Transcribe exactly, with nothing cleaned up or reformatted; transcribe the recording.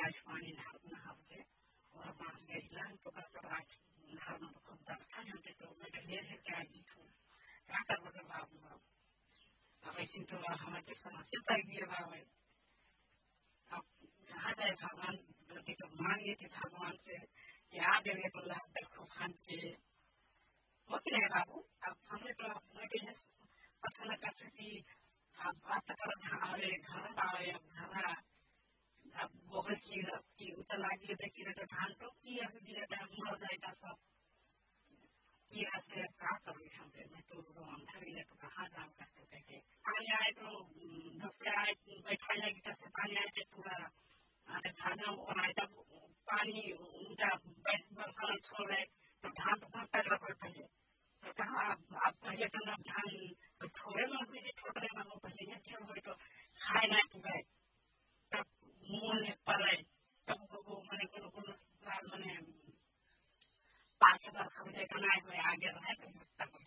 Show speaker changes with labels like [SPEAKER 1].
[SPEAKER 1] आज पानी नहर नहर के और बांस गईला तो का तो आज नहर में खूब दरता घंटे तो मैं ढेर है क्या जी तू क्या कर बता बाबू अब ऐसी तो हमारे समस्या तक दिए बाबू अब कहा जाए भगवान गलती तो मान लिए थे भगवान से क्या देवे तो लाभ देखो खान के होती है बाबू अब हमने तो अपने पता कर सकी अब बात कर हमारे घर आए अब घर अब बहुत की की उतला की देखी तो धान तो की अब दिया था मर जाएगा सब की रास्ते क्या करूँ हम मैं तो अंधा भी तो कहाँ जाऊँ करते थे पानी आए तो दस से आए बैठा जाएगी दस से पानी आए थे पूरा अरे धान और आए तब पानी उनका बरसात छोड़े तो धान तो बहुत पैदा करते हैं तो कहा आप पहले तो ना धान थोड़े में भी छोटे में वो पहले नहीं थे वो तो खाए ना तो गए तब मुँह में पड़े तब वो मैंने कोनो कोनो मैंने पाँच हजार खरीदे का ना आगे रहे